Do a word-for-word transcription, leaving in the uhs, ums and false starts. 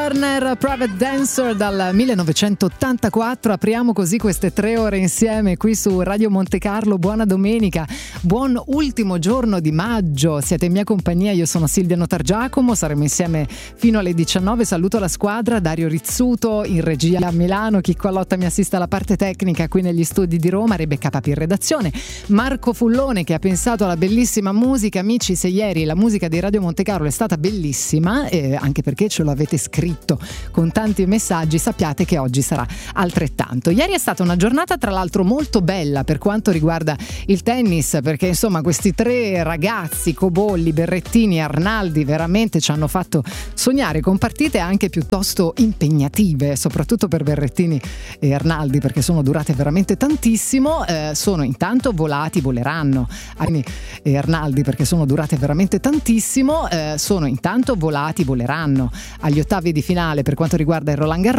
Turner, Private Dancer dal millenovecentottantaquattro. Apriamo così queste tre ore insieme qui su Radio Monte Carlo. Buona domenica, buon ultimo giorno di maggio. Siete in mia compagnia, io sono Silvia Notargiacomo, saremo insieme fino alle diciannove. Saluto la squadra, Dario Rizzuto in regia a Milano, Chicco Allotta mi assiste alla parte tecnica qui negli studi di Roma, Rebecca Papi in redazione, Marco Fullone che ha pensato alla bellissima musica. Amici, se ieri la musica di Radio Monte Carlo è stata bellissima, eh, anche perché ce lo avete scritto con tanti messaggi, sappiate che oggi sarà altrettanto. Ieri è stata una giornata tra l'altro molto bella per quanto riguarda il tennis, perché insomma questi tre ragazzi, Cobolli, Berrettini e Arnaldi, veramente ci hanno fatto sognare con partite anche piuttosto impegnative, soprattutto per Berrettini e Arnaldi, perché sono durate veramente tantissimo. Eh, sono intanto volati, voleranno e Arnaldi perché sono durate veramente tantissimo. Eh, sono intanto volati, voleranno agli ottavi di finale per quanto riguarda il Roland Garros.